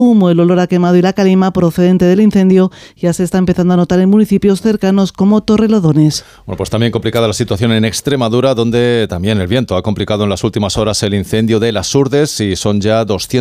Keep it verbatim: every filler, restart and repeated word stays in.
humo, el olor a quemado y la calima procedente del incendio ya se está empezando a notar en municipios cercanos como Torrelodones. Bueno, pues también complicada la situación en Extremadura, donde también el viento ha complicado en las últimas horas el incendio de Las Urdes y son ya doscientos